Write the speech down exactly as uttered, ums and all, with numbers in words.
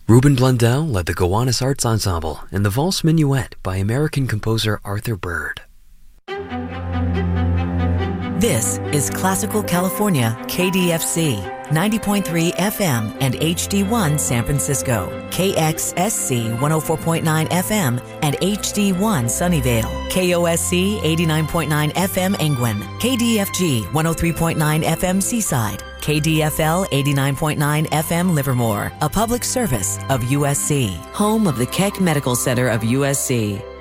Ruben Blundell led the Gowanus Arts Ensemble in the Valse Minuet by American composer Arthur Bird. This is Classical California, K D F C, ninety point three F M and H D one San Francisco, K X S C one oh four point nine F M and H D one Sunnyvale, K O S C eighty-nine point nine F M Engwin, K D F G one oh three point nine F M Seaside, K D F L eighty-nine point nine F M Livermore, a public service of U S C, home of the Keck Medical Center of U S C.